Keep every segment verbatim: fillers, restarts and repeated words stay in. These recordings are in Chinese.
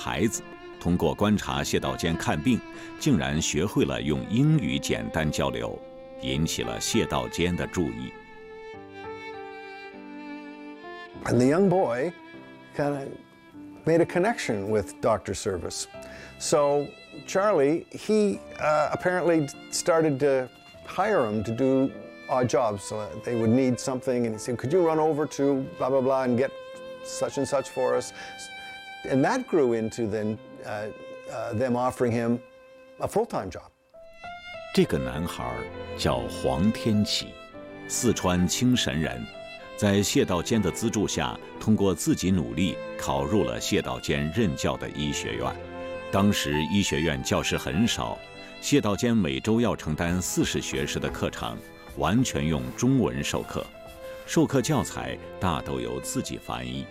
孩子，通过观察谢道坚看病，竟然学会了用英语简单交流，引起了谢道坚的注意。 And the young boy kind of made a connection with Doctor Service. So Charlie, he uh, apparently started to hire him to do odd jobs. So they would need something, and he said, "Could you run over to blah blah blah and get such and such for us?" And that grew into then uh, uh, them offering him a full-time job. 这个男孩叫黄天启，四川青神人。在谢道坚的资助下，通过自己努力考入了谢道坚任教的医学院。当时医学院教师很少，谢道坚每周要承担四十学时的课程，完全用中文授课，授课教材大都由自己翻译。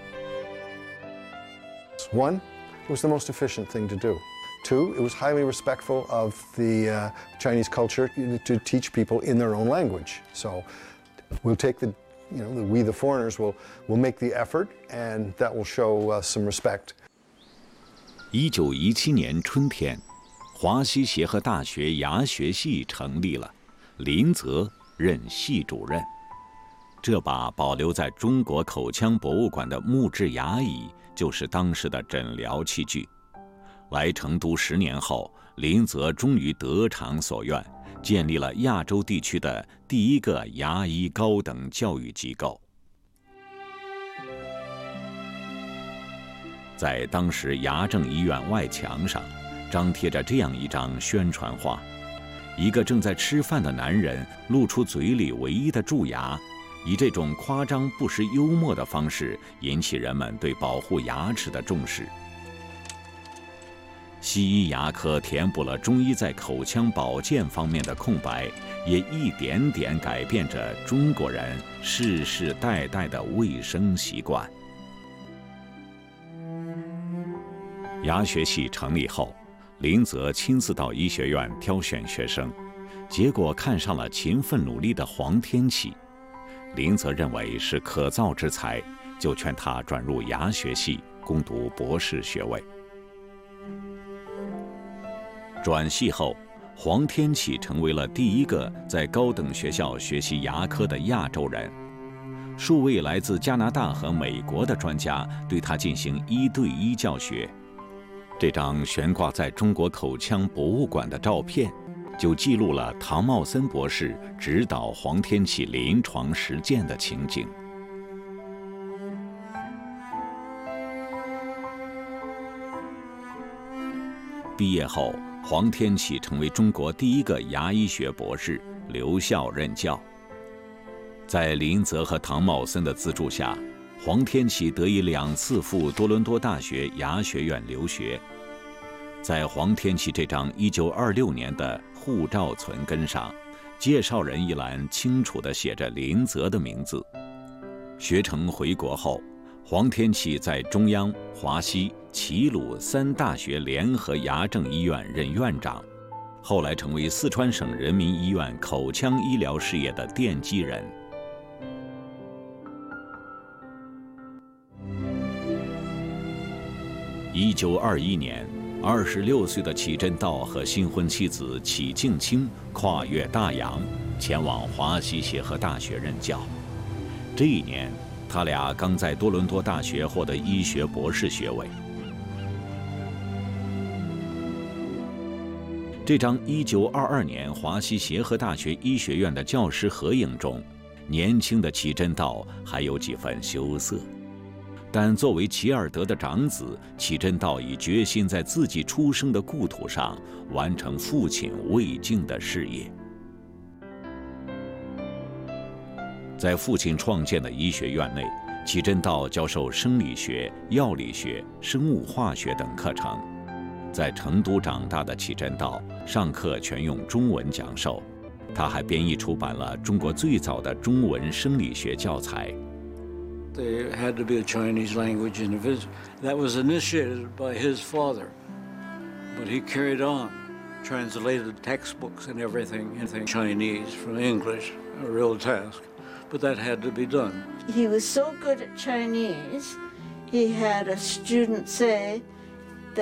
One, it was the most efficient thing to do. Two, it was highly respectful of the uh, Chinese culture to teach people in their own language. So we'll take the You know, we the foreigners will will make the effort, and that will show uh, some respect. 一九一七年春天，华西协和大学牙学系成立了，林则任系主任。这把保留在中国口腔博物馆的木质牙椅，就是当时的诊疗器具。来成都十年后，林则终于得偿所愿。建立了亚洲地区的第一个牙医高等教育机构。在当时牙政医院外墙上，张贴着这样一张宣传画：一个正在吃饭的男人露出嘴里唯一的蛀牙，以这种夸张不失幽默的方式引起人们对保护牙齿的重视。西医牙科填补了中医在口腔保健方面的空白，也一点点改变着中国人世世代代的卫生习惯。牙学系成立后，林则亲自到医学院挑选学生，结果看上了勤奋努力的黄天启。林则认为是可造之才，就劝他转入牙学系攻读博士学位。转系后，黄天启成为了第一个在高等学校学习牙科的亚洲人。数位来自加拿大和美国的专家对他进行一对一教学。这张悬挂在中国口腔博物馆的照片，就记录了唐茂森博士指导黄天启临床实践的情景。毕业后，黄天启成为中国第一个牙医学博士，留校任教。在林则和唐茂森的资助下，黄天启得以两次赴多伦多大学牙学院留学。在黄天启这张一九二六年的护照存根上，介绍人一栏清楚地写着林则的名字。学成回国后，黄天启在中央、华西、齐鲁三大学联合牙政医院任院长，后来成为四川省人民医院口腔医疗事业的奠基人。一九二一年，二十六岁的启真道和新婚妻子启静清跨越大洋，前往华西协和大学任教。这一年，他俩刚在多伦多大学获得医学博士学位。这张一九二二年华西协和大学医学院的教师合影中，年轻的启真道还有几分羞涩。但作为齐尔德的长子，启真道已决心在自己出生的故土上完成父亲未竟的事业。在父亲创建的医学院内，启真道教授生理学、药理学、生物化学等课程。在成都长大的启真道，上课全用中文讲授。他还编译出版了中国最早的中文生理学教材。 There had to be a Chinese language in it. That was initiated by his father, but he carried on, translated textbooks and everything in Chinese from English, a real task, but that had to be done. He was so good at Chinese, he had a student say,